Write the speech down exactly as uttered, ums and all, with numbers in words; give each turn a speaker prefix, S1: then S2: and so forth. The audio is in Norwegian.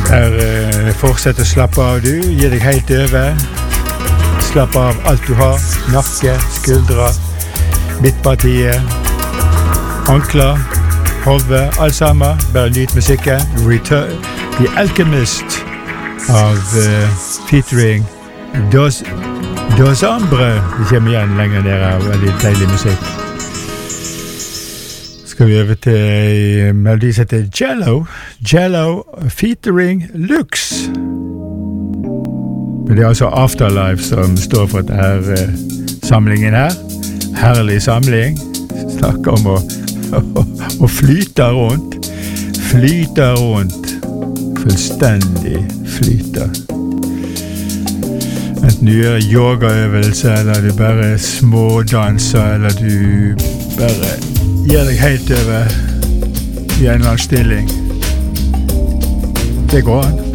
S1: Her eh, fortsett å slappe av du, gi deg helt over. Slapp av alt du har, nakke, skuldre, midtpartiet, ankler, hove, alt sammen. Bare nyt musikken. Return, The Alchemist av uh, featuring Dos, Dos Ambre. Vi kommer igjen lenger ned av veldig deilig musikk. Skal vi over til en melodi som heter Jello. Jello featuring Lux. Men det er altså Afterlife som står for denne uh, samlingen her. Herlig samling. Snakker om å, å, å flyte rundt. Flyte rundt. Fullstendig flyte. Enten du gjør yogaøvelse, eller du bare smådanser, eller du bare gir deg helt over i en eller annen stilling. Det går an.